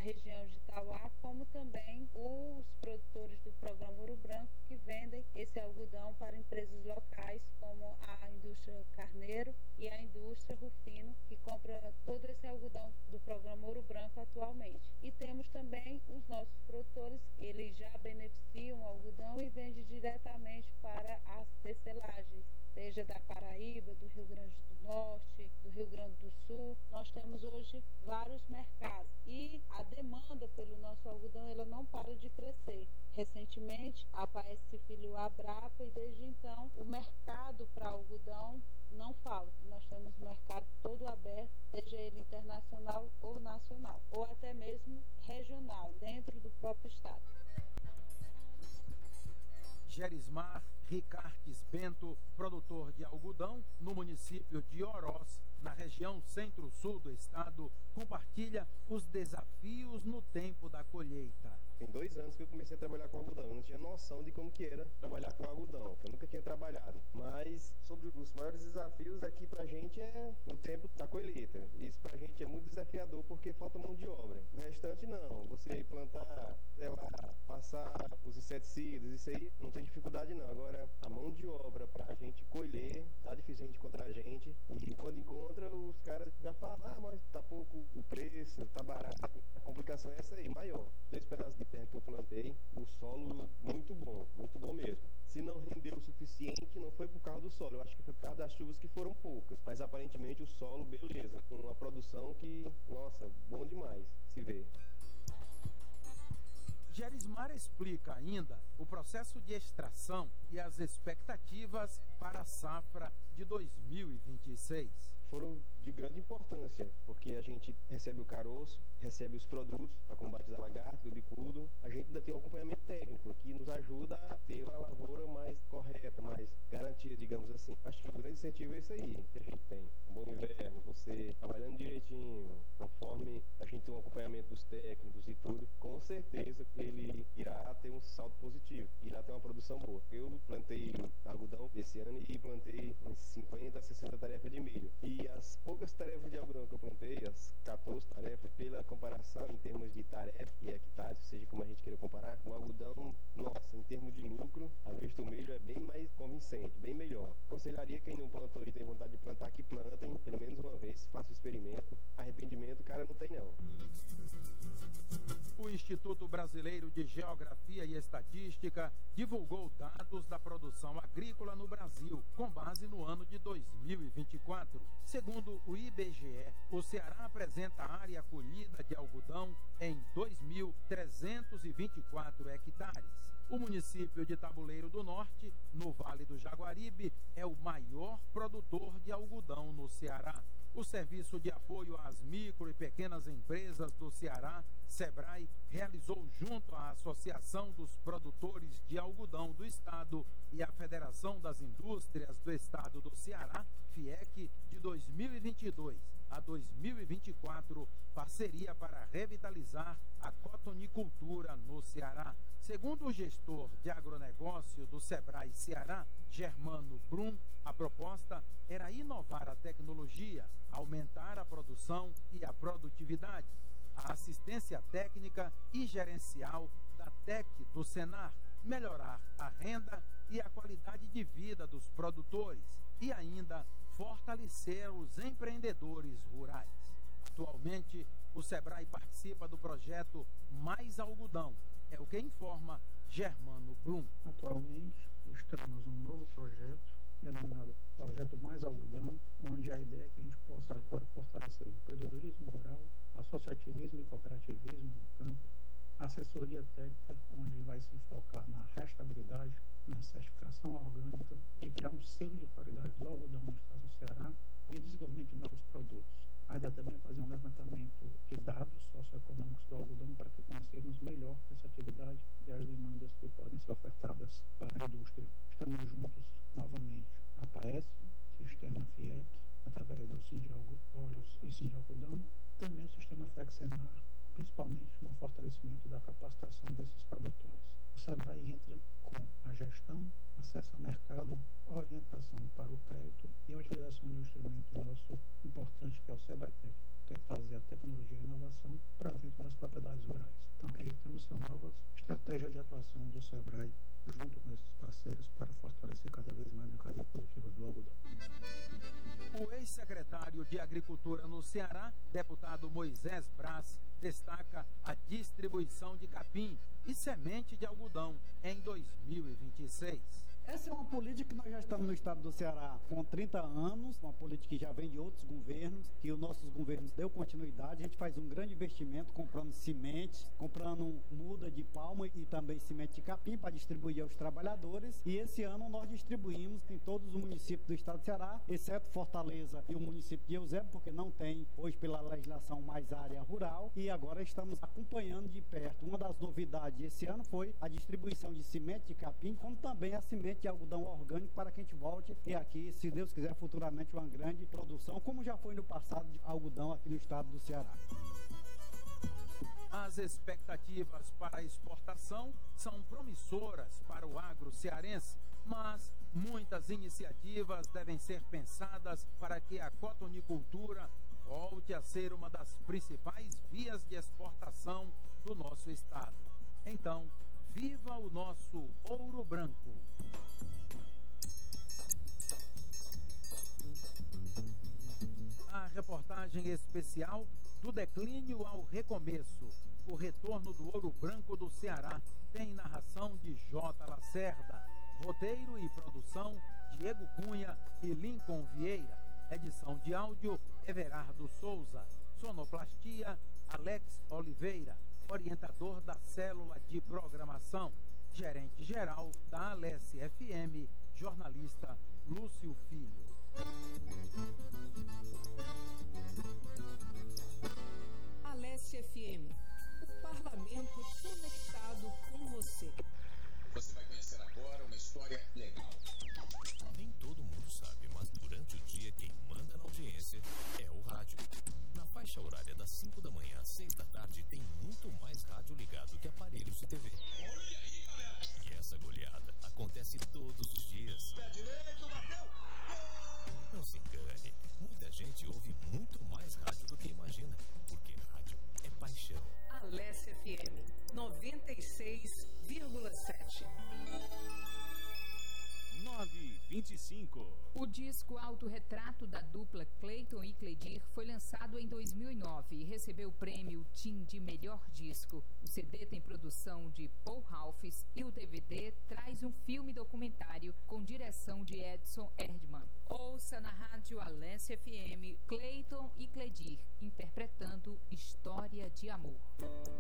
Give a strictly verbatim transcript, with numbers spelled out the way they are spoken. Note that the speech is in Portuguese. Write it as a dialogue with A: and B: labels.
A: região de Tauá, como também os produtores do Programa Ouro Branco que vendem esse algodão para empresas locais como a indústria Carneiro e a indústria Rufino, que compra todo esse algodão do Programa Ouro Branco atualmente. E temos também os nossos produtores, eles já beneficiam o algodão e vendem diretamente para as tecelagens, seja da Paraíba, do Rio Grande do Norte, do Rio Grande do Sul. Nós temos hoje vários mercados e a demanda pelo nosso algodão ela não para de crescer. Recentemente, a Paes se filiou à Brapa e desde então o mercado para algodão não falta. Nós temos o mercado todo aberto, seja ele internacional ou nacional, ou até mesmo regional, dentro do próprio estado.
B: Gerismar Ricartes Bento, produtor de algodão no município de Oroz, na região centro-sul do estado, compartilha os desafios no tempo da colheita.
C: Tem dois anos que eu comecei a trabalhar com algodão. Eu não tinha noção de como que era trabalhar com algodão, que eu nunca tinha trabalhado. Mas sobre os maiores desafios aqui pra gente é o tempo da colheita. Isso pra gente é muito desafiador porque falta mão de obra. O restante não. Você plantar, sei lá, passar os inseticidas, isso aí não tem dificuldade não. Agora, a mão de obra pra gente colher, tá difícil a gente encontrar a gente. E quando encontra, os caras já falam, ah, mas tá pouco o preço, tá barato. A complicação é essa aí, maior. Dois pedaços de terra que eu plantei, o solo muito bom, muito bom mesmo. Se não rendeu o suficiente, não foi por causa do solo, eu acho que foi por causa das chuvas que foram poucas. Mas aparentemente o solo, beleza, com uma produção que, nossa, bom demais se vê.
B: Gerismar explica ainda o processo de extração e as expectativas para a safra de dois mil e vinte e seis.
C: Foram de grande importância, porque a gente recebe o caroço, recebe os produtos para combate da lagarta, do bicudo. A gente ainda tem um acompanhamento técnico que nos ajuda a ter uma lavoura mais correta, mais garantida, digamos assim. Acho que o grande incentivo é isso aí que a gente tem. Um bom inverno, você trabalhando direitinho, conforme a gente tem um acompanhamento dos técnicos e tudo, com certeza ele irá ter um saldo positivo, irá ter uma produção boa. Eu plantei algodão esse ano e plantei uns cinquenta, sessenta tarefas de milho. E as poucas tarefas de algodão que eu plantei, as quatorze tarefas, pela comparação em termos de tarefa e hectares, seja como a gente queira comparar, o algodão, nossa, em termos de lucro, a vez do milho é bem mais convincente, bem melhor. Aconselharia quem não plantou e tem vontade de plantar, que plantem pelo menos uma vez, faça o experimento. Arrependimento, o cara não tem não.
B: O Instituto Brasileiro de Geografia e Estatística divulgou dados da produção agrícola no Brasil, com base no ano de dois mil e vinte e quatro. Segundo o I B G E, o Ceará apresenta área colhida de algodão em dois mil trezentos e vinte e quatro hectares. O município de Tabuleiro do Norte, no Vale do Jaguaribe, é o maior produtor de algodão no Ceará. O Serviço de Apoio às Micro e Pequenas Empresas do Ceará, SEBRAE, realizou junto à Associação dos Produtores de Algodão do Estado e à Federação das Indústrias do Estado do Ceará, FIEC, de dois mil e vinte e dois a dois mil e vinte e quatro, parceria para revitalizar a cotonicultura no Ceará. Segundo o gestor de agronegócio do SEBRAE Ceará, Germano Brum, a proposta era inovar a tecnologia, aumentar a produção e a produtividade, a assistência técnica e gerencial da T E C do Senar, melhorar a renda e a qualidade de vida dos produtores e ainda fortalecer os empreendedores rurais. Atualmente, o SEBRAE participa do projeto Mais Algodão, é o que informa Germano Brum.
D: Atualmente, estamos num novo projeto, denominado Projeto Mais Algodão, onde a ideia é que a gente possa agora fortalecer o empreendedorismo rural, associativismo e cooperativismo no campo, assessoria técnica, onde vai se focar na restabilidade, na certificação orgânica e criar um selo de qualidade do algodão no estado do Ceará e desenvolvimento de novos produtos. A ideia também é fazer um levantamento de dados socioeconômicos do algodão para que conhecermos melhor essa atividade e as demandas que podem ser ofertadas para a indústria. Estamos juntos novamente, a Paes, Sistema FIEC, através do Sindialgotórios e Sindialgodão, também o Sistema FEC-Senar, principalmente no fortalecimento da capacitação desses produtores. O SEBRAE entra com a gestão, acesso ao mercado, orientação para o crédito e a utilização do instrumento nosso importante que é o SEBRAE-Tec, que é trazer a tecnologia e a inovação para dentro das propriedades temos novas estratégias de atuação do SEBRAE junto com esses parceiros para fortalecer cada vez mais a cadeia produtiva do algodão.
B: O ex-secretário de Agricultura no Ceará, deputado Moisés Braz, destaca a distribuição de capim e semente de algodão em dois mil e vinte e seis.
E: Essa é uma política que nós já estamos no estado do Ceará com trinta anos, uma política que já vem de outros governos, que os nossos governos deu continuidade. A gente faz um grande investimento comprando sementes, comprando muda de palma e também semente de capim para distribuir aos trabalhadores. E esse ano nós distribuímos em todos os municípios do estado do Ceará, exceto Fortaleza e o município de Eusébio, porque não tem hoje pela legislação mais área rural. E agora estamos acompanhando de perto. Uma das novidades esse ano foi a distribuição de semente de capim, como também a semente de algodão orgânico, para que a gente volte e aqui, se Deus quiser, futuramente uma grande produção, como já foi no passado de algodão aqui no estado do Ceará.
B: As expectativas para a exportação são promissoras para o agro cearense, mas muitas iniciativas devem ser pensadas para que a cotonicultura volte a ser uma das principais vias de exportação do nosso estado. Então, viva o nosso ouro branco! A reportagem especial do declínio ao recomeço, o retorno do ouro branco do Ceará, tem narração de J. Lacerda, roteiro e produção Diego Cunha e Lincoln Vieira, edição de áudio Everardo Souza, sonoplastia Alex Oliveira, orientador da célula de programação, gerente-geral da Alesse F M, jornalista Lúcio Filho.
F: Alesse F M, o parlamento conectado com você.
G: Você vai conhecer agora uma história legal.
H: Nem todo mundo sabe, mas durante o dia quem manda na audiência é o rádio. Na faixa horária das cinco da manhã às seis da tarde tem muito mais rádio ligado que aparelhos de T V.
G: Olha aí, galera!
H: E essa goleada acontece todos os dias.
G: Pé direito, bateu!
H: Não se engane, muita gente ouve muito mais rádio do que imagina, porque rádio é paixão.
F: Alesse F M noventa e seis vírgula sete.
H: nove e vinte e cinco.
I: O disco Autorretrato da dupla Cleiton e Cledir foi lançado em dois mil e nove e recebeu o prêmio Tim de melhor disco. O C D tem produção de Paul Ralphs e o D V D traz um filme documentário com direção de Edson Erdmann. Ouça na rádio Alesse F M Cleiton e Cledir interpretando História de Amor.